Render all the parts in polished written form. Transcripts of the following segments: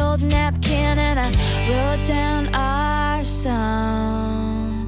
old napkin and I wrote down our song.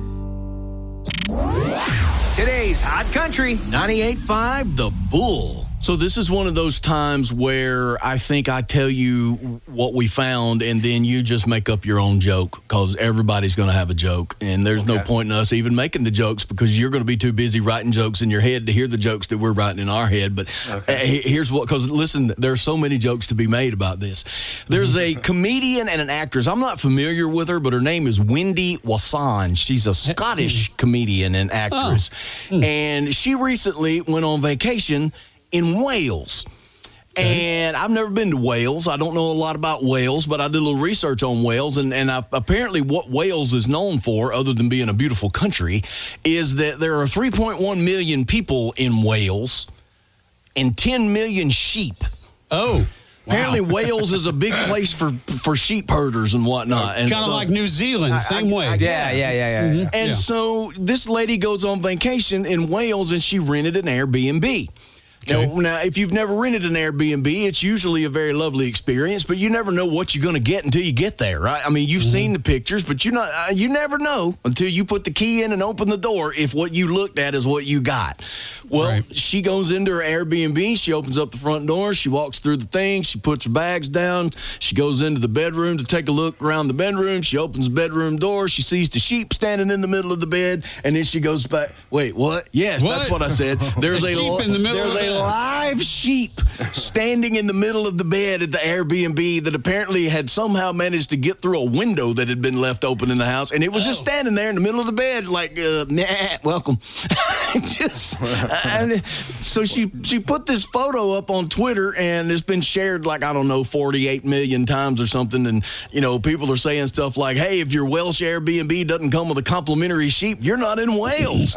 Today's Hot Country 98.5 The Bull. So this is one of those times where I think I tell you what we found and then you just make up your own joke because everybody's going to have a joke. And there's no point in us even making the jokes because you're going to be too busy writing jokes in your head to hear the jokes that we're writing in our head. But here's what, because listen, there are so many jokes to be made about this. There's a comedian and an actress. I'm not familiar with her, but her name is Wendy Wasson. She's a Scottish comedian and actress. And she recently went on vacation in Wales. And I've never been to Wales. I don't know a lot about Wales, but I did a little research on Wales. And apparently what Wales is known for, other than being a beautiful country, is that there are 3.1 million people in Wales and 10 million sheep. Oh, apparently Wales is a big place for sheep herders and whatnot. Kind of like New Zealand, same way. Yeah. And so this lady goes on vacation in Wales and she rented an Airbnb. Now, if you've never rented an Airbnb, it's usually a very lovely experience, but you never know what you're going to get until you get there, right? I mean, you've seen the pictures, but you never know until you put the key in and open the door if what you looked at is what you got. Well, she goes into her Airbnb, she opens up the front door, she walks through the thing, she puts her bags down, she goes into the bedroom to take a look around the bedroom, she opens the bedroom door, she sees the sheep standing in the middle of the bed, and then she goes back. Wait, what? Yes, that's what I said. There's a sheep in the middle of the bed. Live sheep standing in the middle of the bed at the Airbnb that apparently had somehow managed to get through a window that had been left open in the house, and it was just standing there in the middle of the bed like, welcome. So she put this photo up on Twitter, and it's been shared like, I don't know, 48 million times or something, and, people are saying stuff like, hey, if your Welsh Airbnb doesn't come with a complimentary sheep, you're not in Wales.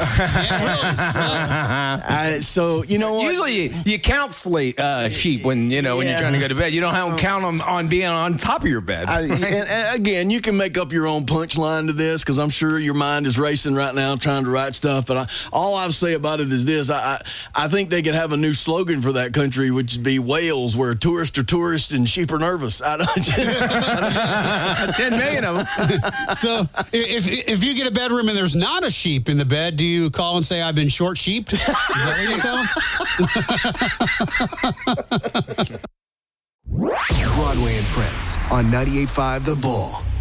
So, you know what? Usually you count sheep when you're trying to go to bed. You don't count them on being on top of your bed. And again, you can make up your own punchline to this because I'm sure your mind is racing right now trying to write stuff. But all I'll say about it is this. I think they could have a new slogan for that country, which would be Wales, where tourists are tourists and sheep are nervous. 10 million of them. So if you get a bedroom and there's not a sheep in the bed, do you call and say, I've been short sheeped? Is that what you tell them? Broadway and Friends on 98.5 The Bull.